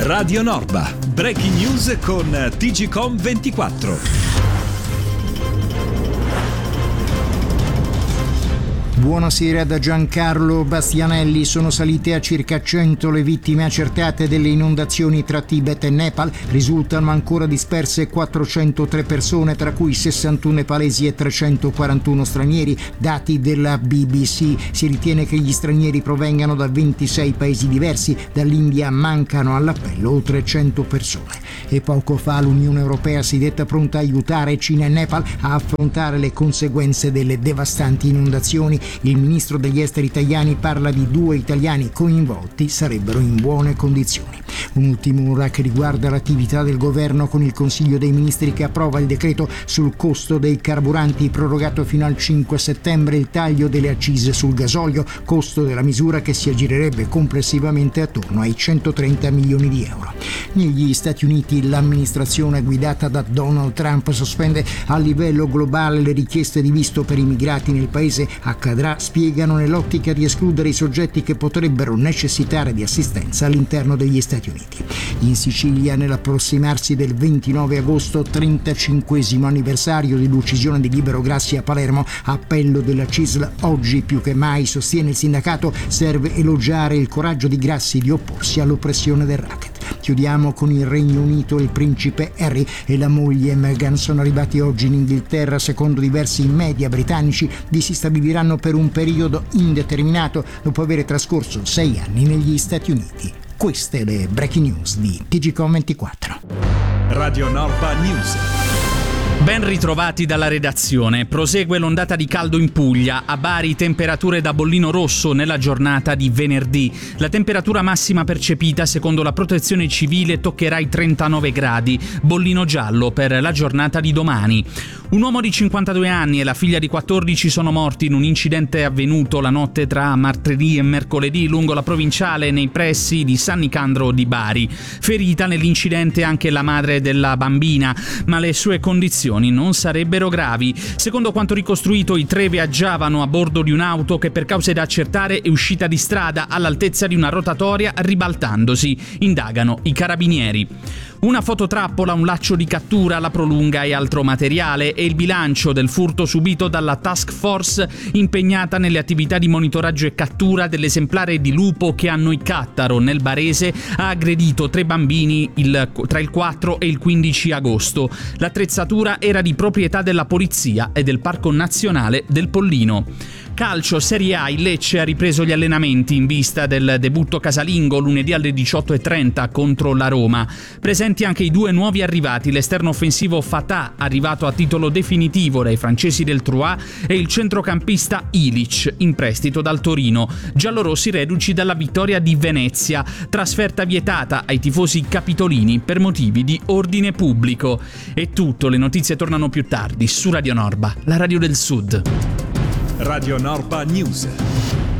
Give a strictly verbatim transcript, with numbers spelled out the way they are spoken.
Radio Norba, breaking news con T G Com ventiquattro. Buonasera da Giancarlo Bastianelli. Sono salite a circa cento le vittime accertate delle inondazioni tra Tibet e Nepal. Risultano ancora disperse quattrocentotre persone, tra cui sessantuno nepalesi e trecentoquarantuno stranieri, dati della B B C. Si ritiene che gli stranieri provengano da ventisei paesi diversi. Dall'India mancano all'appello oltre cento persone. E poco fa l'Unione Europea si è detta pronta a aiutare Cina e Nepal a affrontare le conseguenze delle devastanti inondazioni. Il ministro degli esteri italiani parla di due italiani coinvolti, sarebbero in buone condizioni. Un'ultima ora che riguarda l'attività del governo, con il Consiglio dei Ministri che approva il decreto sul costo dei carburanti, prorogato fino al cinque settembre il taglio delle accise sul gasolio, costo della misura che si aggirerebbe complessivamente attorno ai centotrenta milioni di euro. Negli Stati Uniti l'amministrazione guidata da Donald Trump sospende a livello globale le richieste di visto per immigrati nel paese. Accadrà, spiegano, nell'ottica di escludere i soggetti che potrebbero necessitare di assistenza all'interno degli Stati Uniti. In Sicilia, nell'approssimarsi del ventinove agosto, trentacinquesimo anniversario dell'uccisione di Libero Grassi a Palermo, appello della C I S L. Oggi più che mai, sostiene il sindacato, serve elogiare il coraggio di Grassi di opporsi all'oppressione del racket. Chiudiamo con il Regno Unito. Il principe Harry e la moglie Meghan sono arrivati oggi in Inghilterra. Secondo diversi media britannici vi si stabiliranno per un periodo indeterminato dopo aver trascorso sei anni negli Stati Uniti. Queste le breaking news di T G Com ventiquattro. Radio Norba News. Ben ritrovati dalla redazione. Prosegue l'ondata di caldo in Puglia. A Bari temperature da bollino rosso nella giornata di venerdì. La temperatura massima percepita, secondo la Protezione Civile, toccherà i trentanove gradi. Bollino giallo per la giornata di domani. Un uomo di cinquantadue anni e la figlia di quattordici sono morti in un incidente avvenuto la notte tra martedì e mercoledì lungo la provinciale nei pressi di San Nicandro di Bari. Ferita nell'incidente anche la madre della bambina, ma le sue condizioni non sarebbero gravi. Secondo quanto ricostruito, i tre viaggiavano a bordo di un'auto che per cause da accertare è uscita di strada all'altezza di una rotatoria ribaltandosi. Indagano i carabinieri. Una fototrappola, un laccio di cattura, la prolunga e altro materiale e il bilancio del furto subito dalla task force impegnata nelle attività di monitoraggio e cattura dell'esemplare di lupo che a Noicattaro, nel Barese, ha aggredito tre bambini il, tra il quattro e il quindici agosto. L'attrezzatura era di proprietà della polizia e del Parco Nazionale del Pollino. Calcio, Serie A, il Lecce ha ripreso gli allenamenti in vista del debutto casalingo lunedì alle diciotto e trenta contro la Roma. Presenti anche i due nuovi arrivati, l'esterno offensivo Fatah, arrivato a titolo definitivo dai francesi del Troyes, e il centrocampista Ilic, in prestito dal Torino. Giallorossi reduci dalla vittoria di Venezia, trasferta vietata ai tifosi capitolini per motivi di ordine pubblico. È tutto, le notizie tornano più tardi su Radio Norba, la radio del Sud. Radio Norba News.